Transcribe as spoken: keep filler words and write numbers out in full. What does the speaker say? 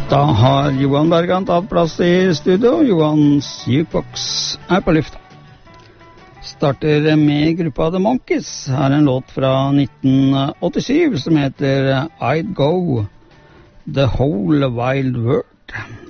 Da har Johan Bergan tatt plass i studio. Johans Jukebox er på lufta. Starter med gruppa The Monkees. Her er en låt fra nitten åttisyv som heter I'd Go The Whole Wild World.